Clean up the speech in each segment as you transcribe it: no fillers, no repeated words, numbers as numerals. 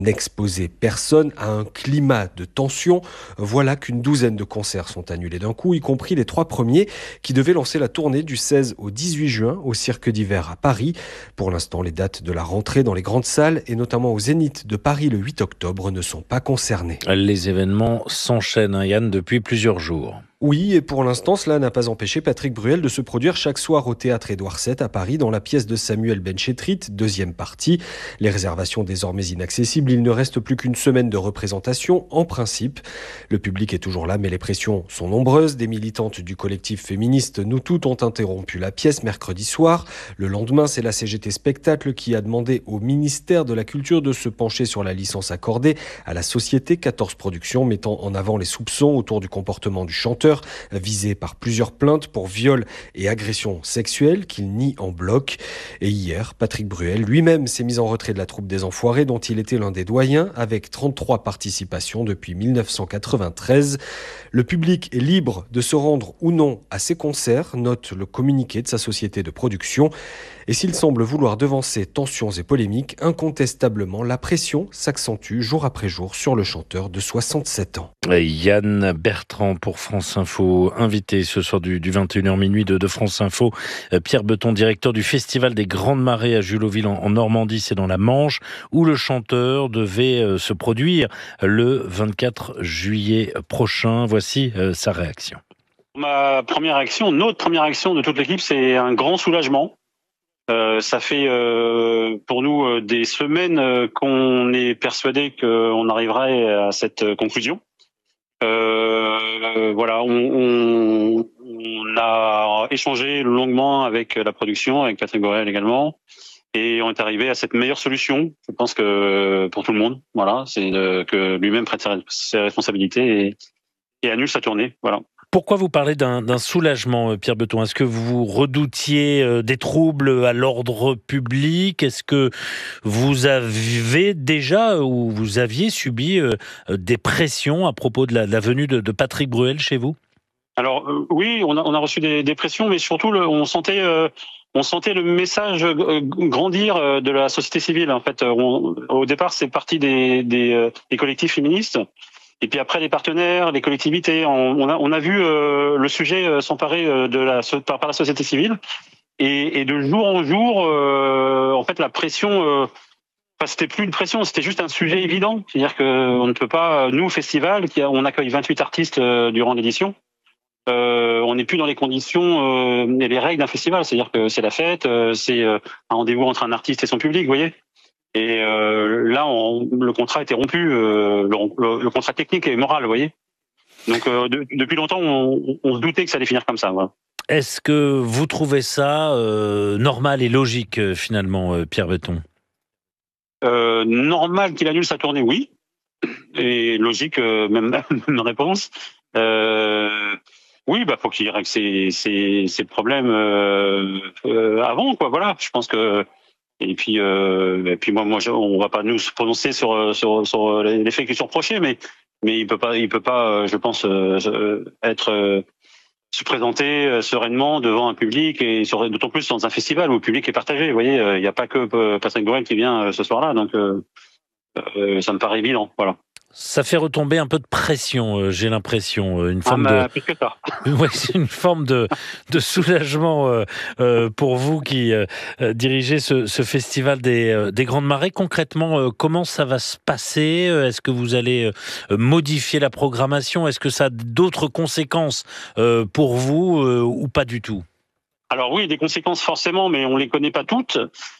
n'exposer personne à un climat de tension. Voilà qu'une douzaine de concerts sont annulés d'un coup, y compris les 3 premiers qui devaient lancer la tournée du 16 au 18 juin au Cirque d'hiver à Paris. Pour l'instant, les dates de la rentrée dans les grandes salles et notamment au Zénith de Paris le 8 octobre ne sont pas concernées. Les événements s'enchaînent, Yann, depuis plusieurs jours. Oui, et pour l'instant, cela n'a pas empêché Patrick Bruel de se produire chaque soir au théâtre Édouard VII à Paris dans la pièce de Samuel Benchetrit, deuxième partie. Les réservations désormais inaccessibles, il ne reste plus qu'une semaine de représentation en principe. Le public est toujours là, mais les pressions sont nombreuses. Des militantes du collectif féministe Nous Toutes ont interrompu la pièce mercredi soir. Le lendemain, c'est la CGT Spectacle qui a demandé au ministère de la Culture de se pencher sur la licence accordée à la société 14 Productions, mettant en avant les soupçons autour du comportement du chanteur, visé par plusieurs plaintes pour viol et agression sexuelle qu'il nie en bloc. Et hier, Patrick Bruel lui-même s'est mis en retrait de la troupe des Enfoirés dont il était l'un des doyens avec 33 participations depuis 1993. Le public est libre de se rendre ou non à ses concerts, note le communiqué de sa société de production. Et s'il semble vouloir devancer tensions et polémiques, incontestablement, la pression s'accentue jour après jour sur le chanteur de 67 ans. Yann Bertrand pour France Info, invité ce soir du 21h minuit de France Info. Pierre Beton, directeur du Festival des Grandes Marées à Juloville en Normandie, c'est dans la Manche, où le chanteur devait se produire le 24 juillet prochain. Voici sa réaction. Notre première réaction de toute l'équipe, c'est un grand soulagement. Ça fait pour nous des semaines qu'on est persuadé qu'on arriverait à cette conclusion. Voilà, on a échangé longuement avec la production, avec Patrick Bruel également, et on est arrivé à cette meilleure solution. Je pense que pour tout le monde, voilà, c'est que lui-même prenne ses responsabilités et annule sa tournée. Voilà. Pourquoi vous parlez d'un soulagement, Pierre Beton? Est-ce que vous redoutiez des troubles à l'ordre public? Est-ce que vous avez déjà ou vous aviez subi des pressions à propos de la venue de Patrick Bruel chez vous? Alors oui, on a reçu des pressions, mais surtout on sentait le message grandir de la société civile. En fait, au départ, c'est parti des collectifs féministes. Et puis après, les partenaires, les collectivités, on a vu le sujet s'emparer par la société civile. Et de jour en jour, en fait, la pression, c'était plus une pression, c'était juste un sujet évident. C'est-à-dire qu'on ne peut pas, nous, festival, on accueille 28 artistes durant l'édition. On n'est plus dans les conditions et les règles d'un festival. C'est-à-dire que c'est la fête, c'est un rendez-vous entre un artiste et son public, vous voyez. Et là, le contrat a été rompu, le contrat technique et moral, vous voyez. Donc depuis longtemps, on se doutait que ça allait finir comme ça. Voilà. Est-ce que vous trouvez ça normal et logique finalement, Pierre Beton? Normal qu'il annule sa tournée, oui. Et logique, même une réponse. Oui, faut qu'il règle ses problèmes avant, quoi. Voilà, je pense que. Et puis moi, on va pas nous se prononcer sur les faits qui sont reprochés, mais il peut pas, je pense, se présenter sereinement devant un public et d'autant plus dans un festival où le public est partagé. Vous voyez, il n'y a pas que Patrick Bruel qui vient ce soir-là, donc ça me paraît évident. Voilà. Ça fait retomber un peu de pression, j'ai l'impression, une forme plus que ça. Ouais, c'est une forme de soulagement pour vous qui dirigez ce festival des Grandes Marées. Concrètement, comment ça va se passer? Est-ce que vous allez modifier la programmation? Est-ce que ça a d'autres conséquences pour vous ou pas du tout? Alors oui, des conséquences forcément, mais on les connaît pas toutes.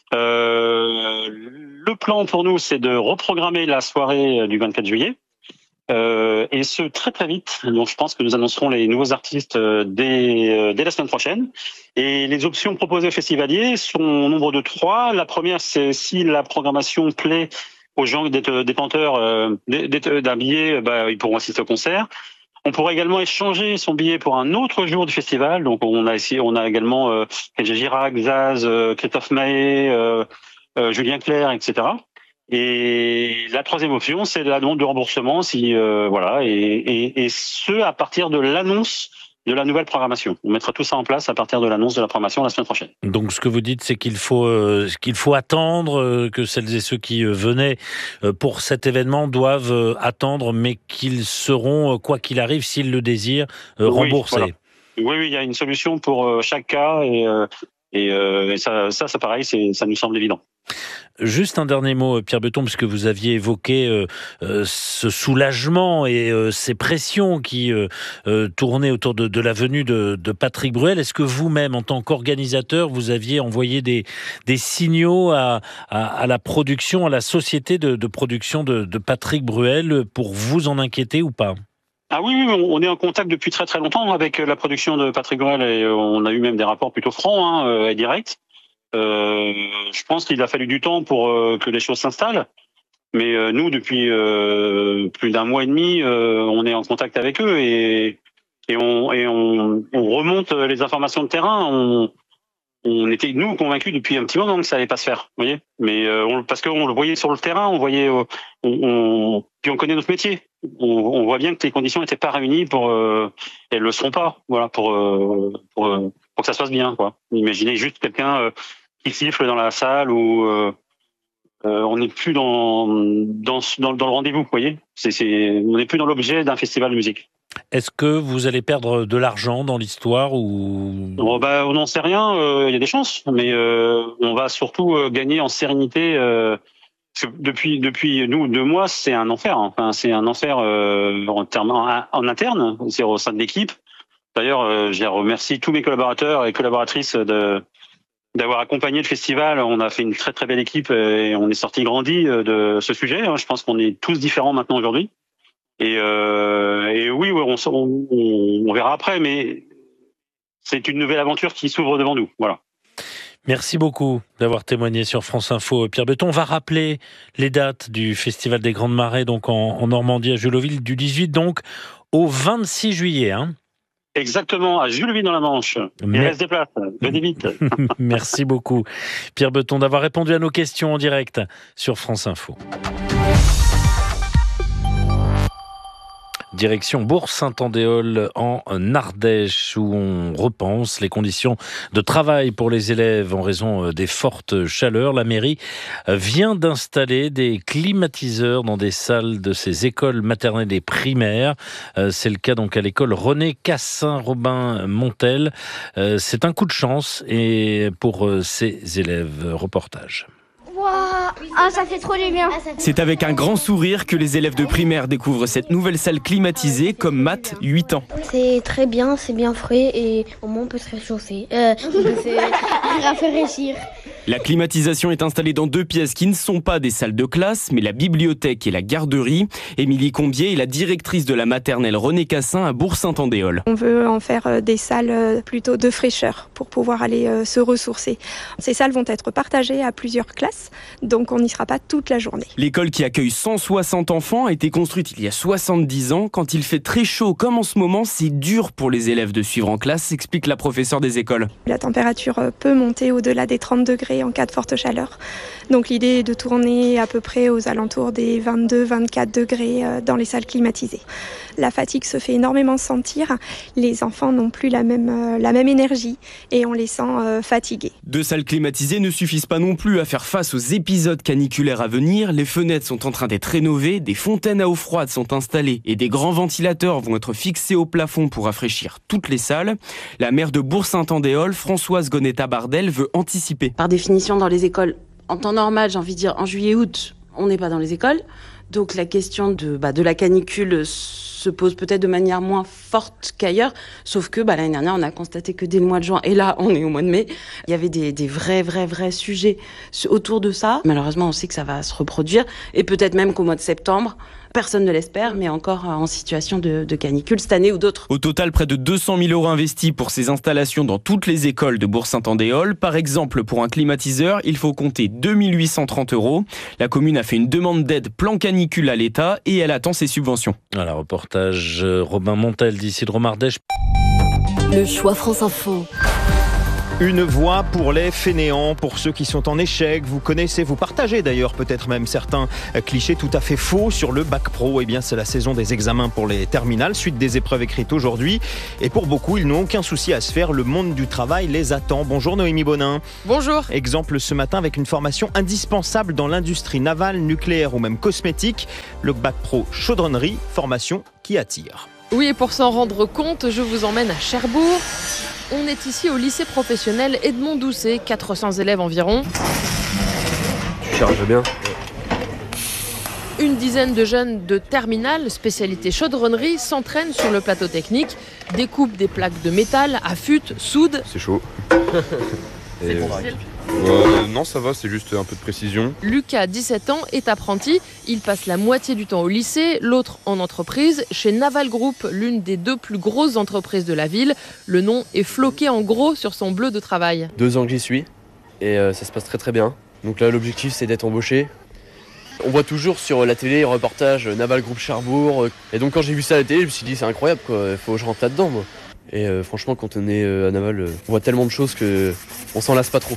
Le plan pour nous, c'est de reprogrammer la soirée du 24 juillet. Et ce très très vite. Donc je pense que nous annoncerons les nouveaux artistes dès la semaine prochaine. Et les options proposées aux festivaliers sont au nombre de 3. La première, c'est si la programmation plaît aux gens d'être détenteurs d'un billet, ils pourront assister au concert. On pourrait également échanger son billet pour un autre jour du festival. Donc on a également Kenji Girac, Zaz, Christophe Maé, Julien Clerc, etc. Et la troisième option, c'est la demande de remboursement, et ce à partir de l'annonce de la nouvelle programmation. On mettra tout ça en place à partir de l'annonce de la programmation la semaine prochaine. Donc ce que vous dites, c'est qu'il faut attendre, que celles et ceux qui venaient pour cet événement doivent attendre, mais qu'ils seront, quoi qu'il arrive, s'ils le désirent, remboursés. Voilà. Oui, il y a une solution pour chaque cas et ça pareil, ça nous semble évident. Juste un dernier mot, Pierre Beton, parce que vous aviez évoqué ce soulagement et ces pressions qui tournaient autour de la venue de Patrick Bruel. Est-ce que vous-même, en tant qu'organisateur, vous aviez envoyé des signaux à la production, à la société de production de Patrick Bruel pour vous en inquiéter ou pas ? Ah oui, on est en contact depuis très très longtemps avec la production de Patrick Bruel et on a eu même des rapports plutôt francs et directs. Je pense qu'il a fallu du temps pour que les choses s'installent. Mais nous, depuis plus d'un mois et demi, on est en contact avec eux et on remonte les informations de terrain. On était nous convaincus depuis un petit moment que ça allait pas se faire, vous voyez. Mais parce qu'on le voyait sur le terrain, on voyait, puis on connaît notre métier. On voit bien que les conditions n'étaient pas réunies pour, elles le seront pas, voilà, pour que ça se passe bien, quoi. Imaginez juste quelqu'un qui siffle dans la salle ou on n'est plus dans le rendez-vous, vous voyez. On n'est plus dans l'objet d'un festival de musique. Est-ce que vous allez perdre de l'argent dans l'histoire ou... on n'en sait rien, il y a des chances, mais on va surtout gagner en sérénité. Parce que depuis nous 2 mois, c'est un enfer. Enfin, c'est un enfer en interne, c'est au sein de l'équipe. D'ailleurs, je remercie tous mes collaborateurs et collaboratrices d'avoir accompagné le festival. On a fait une très très belle équipe et on est sorti grandi de ce sujet. Je pense qu'on est tous différents maintenant aujourd'hui. Et oui, on verra après, mais c'est une nouvelle aventure qui s'ouvre devant nous. Voilà. Merci beaucoup d'avoir témoigné sur France Info, Pierre Beton. On va rappeler les dates du Festival des Grandes Marées, donc en Normandie, à Julloville, du 18 donc au 26 juillet. Exactement, à Julloville dans la Manche. Il reste des places, venez vite. Merci beaucoup, Pierre Beton, d'avoir répondu à nos questions en direct sur France Info. Direction Bourg-Saint-Andéol en Ardèche où on repense les conditions de travail pour les élèves en raison des fortes chaleurs. La mairie vient d'installer des climatiseurs dans des salles de ces écoles maternelles et primaires. C'est le cas donc à l'école René Cassin-Robin-Montel. C'est un coup de chance et pour ces élèves. Reportage. Ah, ça fait trop du bien. C'est avec un grand sourire que les élèves de primaire découvrent cette nouvelle salle climatisée comme Matt, 8 ans. C'est très bien, c'est bien frais et au moins on peut se réchauffer. On peut se rafraîchir. La climatisation est installée dans 2 pièces qui ne sont pas des salles de classe, mais la bibliothèque et la garderie. Émilie Combier est la directrice de la maternelle René Cassin à Bourg-Saint-Andéol. On veut en faire des salles plutôt de fraîcheur pour pouvoir aller se ressourcer. Ces salles vont être partagées à plusieurs classes, donc on n'y sera pas toute la journée. L'école qui accueille 160 enfants a été construite il y a 70 ans. Quand il fait très chaud comme en ce moment, c'est dur pour les élèves de suivre en classe, explique la professeure des écoles. La température peut monter au-delà des 30 degrés en cas de forte chaleur. Donc l'idée est de tourner à peu près aux alentours des 22-24 degrés dans les salles climatisées. La fatigue se fait énormément sentir. Les enfants n'ont plus la même énergie et on les sent fatigués. 2 salles climatisées ne suffisent pas non plus à faire face aux épisodes caniculaires à venir. Les fenêtres sont en train d'être rénovées, des fontaines à eau froide sont installées et des grands ventilateurs vont être fixés au plafond pour rafraîchir toutes les salles. La maire de Bourg-Saint-Andéol, Françoise Gonetta-Bardel, veut anticiper. Par définition, dans les écoles, en temps normal, j'ai envie de dire en juillet-août, on n'est pas dans les écoles. Donc la question de la canicule se pose peut-être de manière moins forte qu'ailleurs, sauf que l'année dernière, on a constaté que dès le mois de juin, et là, on est au mois de mai, il y avait des vrais sujets autour de ça. Malheureusement, on sait que ça va se reproduire, et peut-être même qu'au mois de septembre, personne ne l'espère, mais encore en situation de canicule cette année ou d'autres. Au total, près de 200 000 € investis pour ces installations dans toutes les écoles de Bourg-Saint-Andéol. Par exemple, pour un climatiseur, il faut compter 2 830 €. La commune a fait une demande d'aide plan canicule à l'État et elle attend ses subventions. Voilà, reportage Robin Montel d'ici de Ardèche. Le choix France Info. Une voix pour les fainéants, pour ceux qui sont en échec. Vous connaissez, vous partagez d'ailleurs peut-être même certains clichés tout à fait faux sur le bac pro. Eh bien, c'est la saison des examens pour les terminales, suite des épreuves écrites aujourd'hui. Et pour beaucoup, ils n'ont aucun souci à se faire. Le monde du travail les attend. Bonjour Noémie Bonin. Bonjour. Exemple ce matin avec une formation indispensable dans l'industrie navale, nucléaire ou même cosmétique. Le bac pro chaudronnerie, formation qui attire. Oui, et pour s'en rendre compte, je vous emmène à Cherbourg. On est ici au lycée professionnel Edmond Doucet, 400 élèves environ. Tu charges bien. Une dizaine de jeunes de terminale, spécialité chaudronnerie, s'entraînent sur le plateau technique, découpent des plaques de métal, affûtent, soudent. C'est chaud. C'est difficile. Non, ça va, c'est juste un peu de précision. Lucas, 17 ans, est apprenti. Il passe la moitié du temps au lycée, l'autre en entreprise, chez Naval Group, l'une des 2 plus grosses entreprises de la ville. Le nom est floqué en gros sur son bleu de travail. 2 ans que j'y suis et ça se passe très très bien. Donc là, l'objectif, c'est d'être embauché. On voit toujours sur la télé un reportage Naval Group Cherbourg. Et donc quand j'ai vu ça à la télé, je me suis dit c'est incroyable, quoi. Il faut que je rentre là-dedans, moi. Et franchement, quand on est à Naval, on voit tellement de choses qu'on s'en lasse pas trop.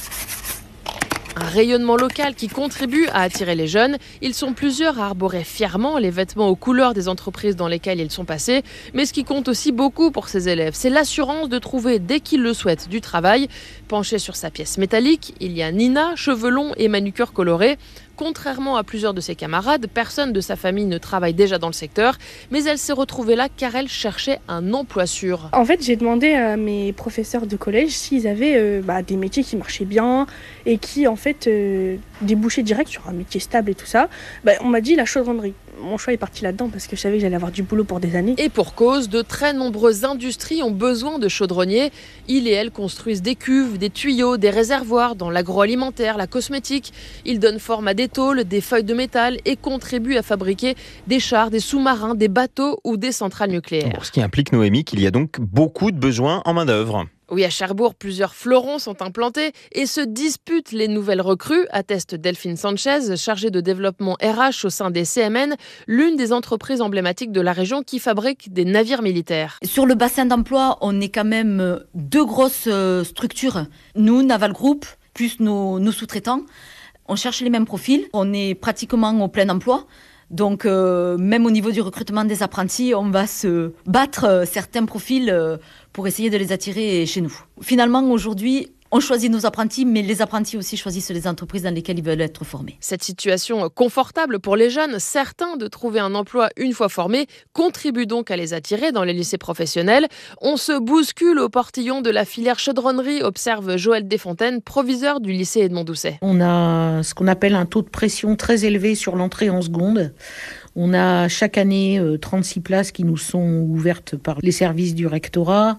Un rayonnement local qui contribue à attirer les jeunes. Ils sont plusieurs à arborer fièrement les vêtements aux couleurs des entreprises dans lesquelles ils sont passés. Mais ce qui compte aussi beaucoup pour ces élèves, c'est l'assurance de trouver, dès qu'ils le souhaitent, du travail. Penchée sur sa pièce métallique, il y a Nina, cheveux longs et manucure colorée. Contrairement à plusieurs de ses camarades, personne de sa famille ne travaille déjà dans le secteur, mais elle s'est retrouvée là car elle cherchait un emploi sûr. En fait, j'ai demandé à mes professeurs de collège s'ils avaient des métiers qui marchaient bien et qui, en fait, débouchaient direct sur un métier stable et tout ça. On m'a dit la chaudronnerie. Mon choix est parti là-dedans parce que je savais que j'allais avoir du boulot pour des années. Et pour cause, de très nombreuses industries ont besoin de chaudronniers. Ils et elles construisent des cuves, des tuyaux, des réservoirs dans l'agroalimentaire, la cosmétique. Ils donnent forme à des tôles, des feuilles de métal et contribuent à fabriquer des chars, des sous-marins, des bateaux ou des centrales nucléaires. Ce qui implique, Noémie, qu'il y a donc beaucoup de besoins en main-d'œuvre. Oui, à Cherbourg, plusieurs fleurons sont implantés et se disputent les nouvelles recrues, atteste Delphine Sanchez, chargée de développement RH au sein des CMN, l'une des entreprises emblématiques de la région qui fabrique des navires militaires. Sur le bassin d'emploi, on est quand même 2 grosses structures. Nous, Naval Group, plus nos sous-traitants, on cherche les mêmes profils. On est pratiquement au plein emploi. Donc, même au niveau du recrutement des apprentis, on va se battre certains profils pour essayer de les attirer chez nous. Finalement, aujourd'hui, on choisit nos apprentis, mais les apprentis aussi choisissent les entreprises dans lesquelles ils veulent être formés. Cette situation confortable pour les jeunes, certains de trouver un emploi une fois formés, contribue donc à les attirer dans les lycées professionnels. On se bouscule au portillon de la filière chaudronnerie, observe Joël Desfontaines, proviseur du lycée Edmond Doucet. On a ce qu'on appelle un taux de pression très élevé sur l'entrée en seconde. On a chaque année 36 places qui nous sont ouvertes par les services du rectorat.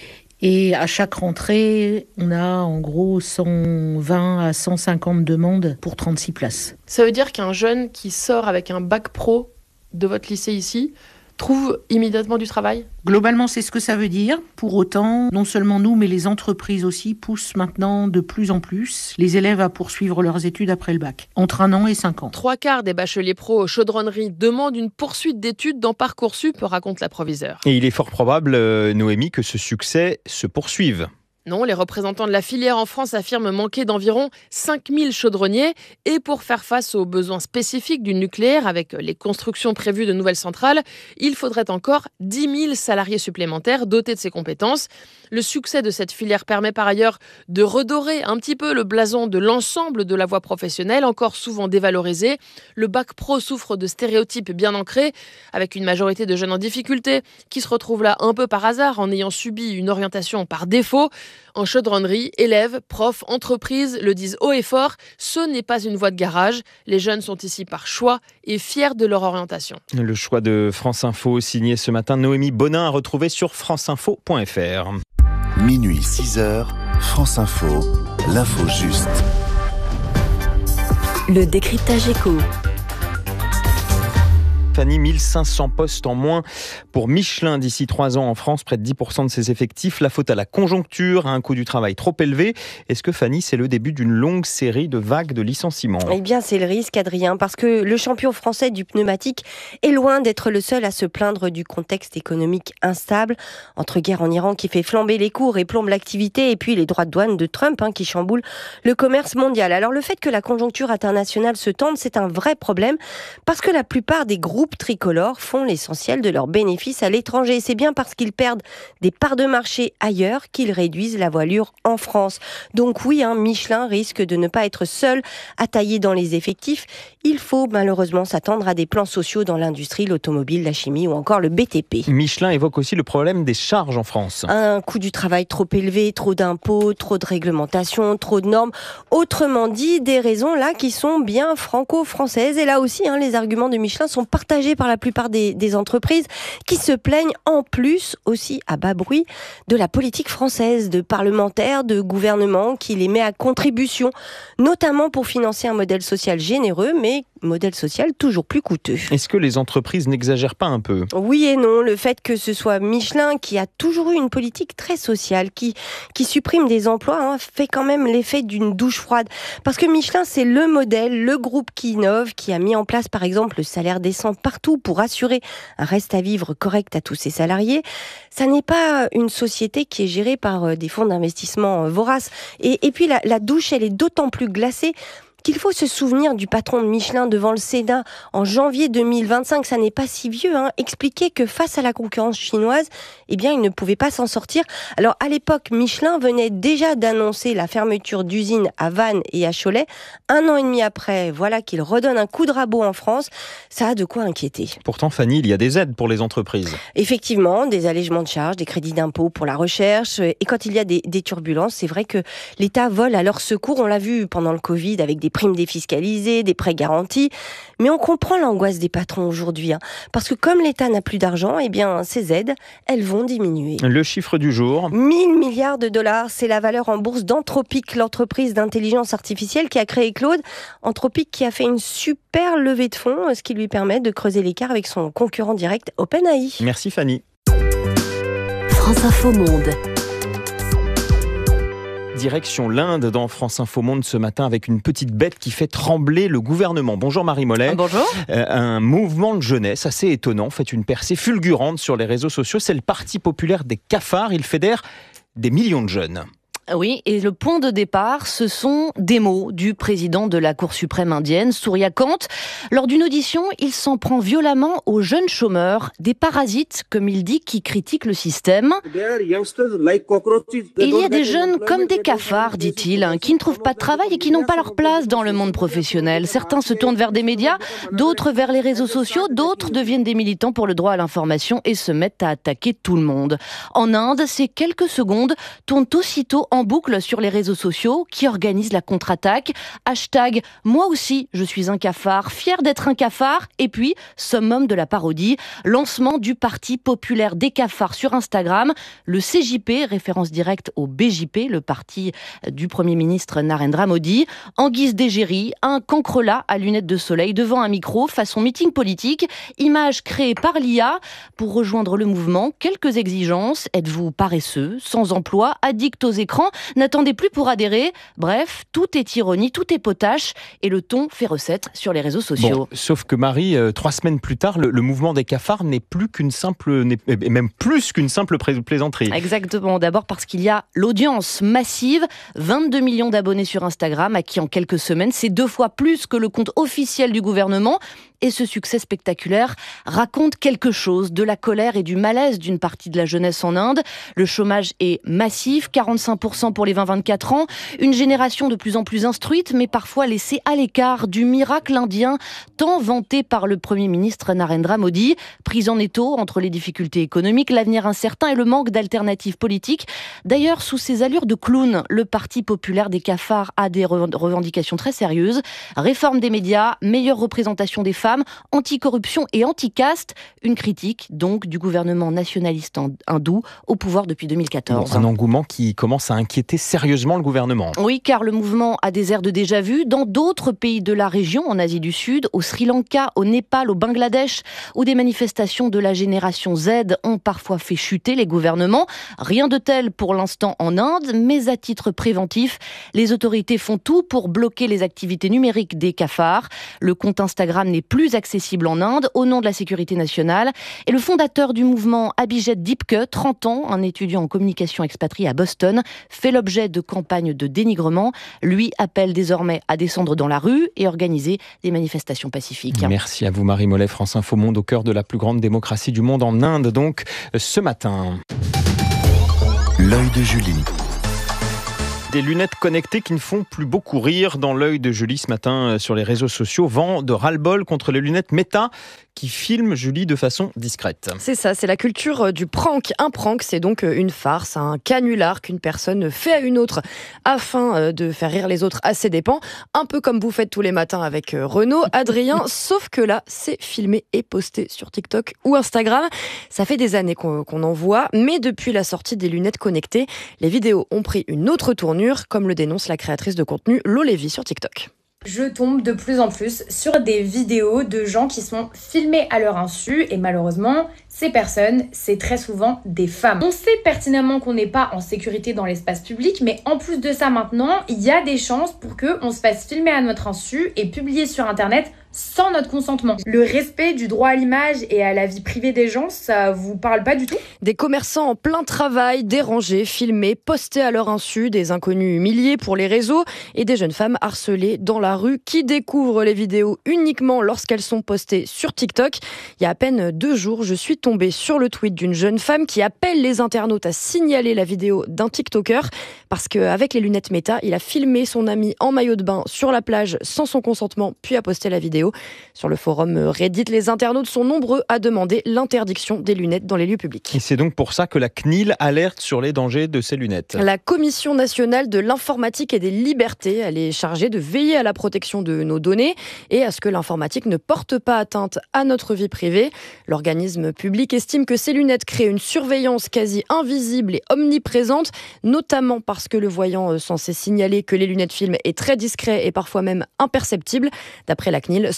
Et à chaque rentrée, on a en gros 120 à 150 demandes pour 36 places. Ça veut dire qu'un jeune qui sort avec un bac pro de votre lycée ici trouve immédiatement du travail ? Globalement, c'est ce que ça veut dire. Pour autant, non seulement nous, mais les entreprises aussi poussent maintenant de plus en plus les élèves à poursuivre leurs études après le bac, entre 1 an et 5 ans. 3/4 des bacheliers pro aux chaudronneries demandent une poursuite d'études dans Parcoursup, raconte la proviseure. Et il est fort probable, Noémie, que ce succès se poursuive. Non, les représentants de la filière en France affirment manquer d'environ 5000 chaudronniers. Et pour faire face aux besoins spécifiques du nucléaire, avec les constructions prévues de nouvelles centrales, il faudrait encore 10 000 salariés supplémentaires dotés de ces compétences. Le succès de cette filière permet par ailleurs de redorer un petit peu le blason de l'ensemble de la voie professionnelle, encore souvent dévalorisée. Le bac pro souffre de stéréotypes bien ancrés, avec une majorité de jeunes en difficulté qui se retrouvent là un peu par hasard en ayant subi une orientation par défaut. En chaudronnerie, élèves, profs, entreprises le disent haut et fort, ce n'est pas une voie de garage. Les jeunes sont ici par choix et fiers de leur orientation. Le choix de France Info, signé ce matin Noémie Bonin, à retrouver sur franceinfo.fr. Minuit 6h, France Info, l'info juste. Le décryptage éco. Fanny, 1500 postes en moins pour Michelin d'ici 3 ans en France, près de 10% de ses effectifs. La faute à la conjoncture, à un coût du travail trop élevé. Est-ce que Fanny, c'est le début d'une longue série de vagues de licenciements ? Eh bien, c'est le risque, Adrien, parce que le champion français du pneumatique est loin d'être le seul à se plaindre du contexte économique instable, entre guerre en Iran qui fait flamber les cours et plombe l'activité, et puis les droits de douane de Trump qui chamboulent le commerce mondial. Alors le fait que la conjoncture internationale se tende, c'est un vrai problème, parce que la plupart des groupes tricolores font l'essentiel de leurs bénéfices à l'étranger. C'est bien parce qu'ils perdent des parts de marché ailleurs qu'ils réduisent la voilure en France. Donc oui, Michelin risque de ne pas être seul à tailler dans les effectifs. Il faut malheureusement s'attendre à des plans sociaux dans l'industrie, l'automobile, la chimie ou encore le BTP. Michelin évoque aussi le problème des charges en France. Un coût du travail trop élevé, trop d'impôts, trop de réglementations, trop de normes. Autrement dit, des raisons là qui sont bien franco-françaises. Et là aussi, les arguments de Michelin sont partagés par la plupart des entreprises qui se plaignent en plus aussi à bas bruit de la politique française, de parlementaires, de gouvernements qui les met à contribution, notamment pour financer un modèle social généreux, mais modèle social toujours plus coûteux. Est-ce que les entreprises n'exagèrent pas un peu ? Oui et non. Le fait que ce soit Michelin qui a toujours eu une politique très sociale, qui supprime des emplois, fait quand même l'effet d'une douche froide. Parce que Michelin, c'est le modèle, le groupe qui innove, qui a mis en place par exemple le salaire décent partout pour assurer un reste à vivre correct à tous ses salariés. Ça n'est pas une société qui est gérée par des fonds d'investissement voraces. Et puis la douche, elle est d'autant plus glacée qu'il faut se souvenir du patron de Michelin devant le Sénat en janvier 2025, ça n'est pas si vieux, expliquer que face à la concurrence chinoise, il ne pouvait pas s'en sortir. Alors à l'époque, Michelin venait déjà d'annoncer la fermeture d'usines à Vannes et à Cholet. 1 an et demi après, voilà qu'il redonne un coup de rabot en France. Ça a de quoi inquiéter. Pourtant, Fanny, il y a des aides pour les entreprises. Effectivement, des allègements de charges, des crédits d'impôt pour la recherche. Et quand il y a des turbulences, c'est vrai que l'État vole à leur secours. On l'a vu pendant le Covid avec des primes défiscalisées, des prêts garantis. Mais on comprend l'angoisse des patrons aujourd'hui. Parce que comme l'État n'a plus d'argent, ces aides, elles vont diminuer. Le chiffre du jour. 1000 milliards de dollars, c'est la valeur en bourse d'Anthropic, l'entreprise d'intelligence artificielle qui a créé Claude. Anthropic qui a fait une super levée de fonds, ce qui lui permet de creuser l'écart avec son concurrent direct OpenAI. Merci Fanny. France Info Monde. Direction l'Inde dans France Info Monde ce matin avec une petite bête qui fait trembler le gouvernement. Bonjour Marie Mollet. Bonjour. Un mouvement de jeunesse assez étonnant fait une percée fulgurante sur les réseaux sociaux. C'est le Parti populaire des cafards. Il fédère des millions de jeunes. Oui, et le point de départ, ce sont des mots du président de la Cour suprême indienne, Surya Kant. Lors d'une audition, il s'en prend violemment aux jeunes chômeurs, des parasites, comme il dit, qui critiquent le système. Il y a des jeunes comme des cafards, dit-il, qui ne trouvent pas de travail et qui n'ont pas leur place dans le monde professionnel. Certains se tournent vers des médias, d'autres vers les réseaux sociaux, d'autres deviennent des militants pour le droit à l'information et se mettent à attaquer tout le monde. En Inde, ces quelques secondes tournent aussitôt en boucle sur les réseaux sociaux qui organisent la contre-attaque. Hashtag « Moi aussi, je suis un cafard, fier d'être un cafard » et puis summum de la parodie, lancement du Parti populaire des cafards sur Instagram. Le CJP, référence directe au BJP, le parti du Premier ministre Narendra Modi. En guise d'égérie, un cancrelat à lunettes de soleil devant un micro façon meeting politique. Image créée par l'IA. Pour rejoindre le mouvement, quelques exigences. Êtes-vous paresseux, sans emploi, addict aux écrans? N'attendez plus pour adhérer. Bref, tout est ironie, tout est potache et le ton fait recette sur les réseaux sociaux. Bon, sauf que Marie, 3 semaines plus tard, le mouvement des cafards n'est même plus qu'une simple plaisanterie. Exactement. D'abord parce qu'il y a l'audience massive, 22 millions d'abonnés sur Instagram, acquis en quelques semaines. C'est 2 fois plus que le compte officiel du gouvernement. Et ce succès spectaculaire raconte quelque chose de la colère et du malaise d'une partie de la jeunesse en Inde. Le chômage est massif, 45% pour les 20-24 ans. Une génération de plus en plus instruite, mais parfois laissée à l'écart du miracle indien tant vanté par le Premier ministre Narendra Modi. Prise en étau entre les difficultés économiques, l'avenir incertain et le manque d'alternatives politiques. D'ailleurs, sous ses allures de clown, le Parti populaire des cafards a des revendications très sérieuses. Réforme des médias, meilleure représentation des femmes femmes, anticorruption et anti-caste. Une critique donc du gouvernement nationaliste hindou au pouvoir depuis 2014. Un engouement qui commence à inquiéter sérieusement le gouvernement. Oui, car le mouvement a des airs de déjà-vu dans d'autres pays de la région, en Asie du Sud, au Sri Lanka, au Népal, au Bangladesh, où des manifestations de la génération Z ont parfois fait chuter les gouvernements. Rien de tel pour l'instant en Inde, mais à titre préventif, les autorités font tout pour bloquer les activités numériques des cafards. Le compte Instagram n'est plus accessible en Inde au nom de la sécurité nationale. Et le fondateur du mouvement, Abhijit Dipke, 30 ans, un étudiant en communication expatrié à Boston, fait l'objet de campagnes de dénigrement. Lui appelle désormais à descendre dans la rue et organiser des manifestations pacifiques. Merci à vous Marie Mollet, France Info Monde, au cœur de la plus grande démocratie du monde en Inde, donc ce matin. L'œil de Julie. Des lunettes connectées qui ne font plus beaucoup rire. Dans l'œil de Julie ce matin sur les réseaux sociaux, vent de ras-le-bol contre les lunettes Meta qui filment Julie de façon discrète. C'est ça, c'est la culture du prank. Un prank, c'est donc une farce, un canular qu'une personne fait à une autre afin de faire rire les autres à ses dépens. Un peu comme vous faites tous les matins avec Renaud, Adrien, sauf que là, c'est filmé et posté sur TikTok ou Instagram. Ça fait des années qu'on en voit, mais depuis la sortie des lunettes connectées, les vidéos ont pris une autre tournure, comme le dénonce la créatrice de contenu Lo Lévy sur TikTok. Je tombe de plus en plus sur des vidéos de gens qui sont filmés à leur insu et malheureusement, ces personnes, c'est très souvent des femmes. On sait pertinemment qu'on n'est pas en sécurité dans l'espace public, mais en plus de ça maintenant, il y a des chances pour qu'on se fasse filmer à notre insu et publier sur Internet sans notre consentement. Le respect du droit à l'image et à la vie privée des gens, ça vous parle pas du tout ? Des commerçants en plein travail, dérangés, filmés, postés à leur insu, des inconnus humiliés pour les réseaux et des jeunes femmes harcelées dans la rue qui découvrent les vidéos uniquement lorsqu'elles sont postées sur TikTok. Il y a à peine 2 jours, je suis tombée sur le tweet d'une jeune femme qui appelle les internautes à signaler la vidéo d'un TikToker parce qu'avec les lunettes Meta, il a filmé son ami en maillot de bain sur la plage sans son consentement puis a posté la vidéo. Sur le forum Reddit, les internautes sont nombreux à demander l'interdiction des lunettes dans les lieux publics. Et c'est donc pour ça que la CNIL alerte sur les dangers de ces lunettes. La Commission nationale de l'informatique et des libertés, elle est chargée de veiller à la protection de nos données et à ce que l'informatique ne porte pas atteinte à notre vie privée. L'organisme public estime que ces lunettes créent une surveillance quasi invisible et omniprésente, notamment parce que le voyant censé signaler que les lunettes filment est très discret et parfois même imperceptible. D'après la CNIL,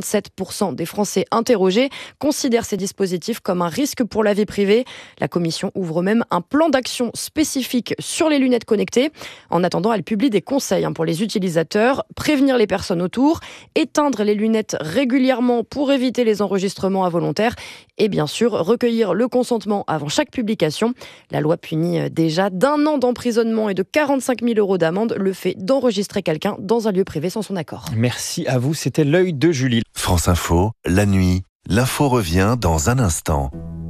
67% des Français interrogés considèrent ces dispositifs comme un risque pour la vie privée. La Commission ouvre même un plan d'action spécifique sur les lunettes connectées. En attendant, elle publie des conseils pour les utilisateurs, prévenir les personnes autour, éteindre les lunettes régulièrement pour éviter les enregistrements involontaires et bien sûr recueillir le consentement avant chaque publication. La loi punit déjà d'1 an d'emprisonnement et de 45 000 € d'amende le fait d'enregistrer quelqu'un dans un lieu privé sans son accord. Merci à vous, c'était l'œil de Julie. France Info, la nuit, l'info revient dans un instant.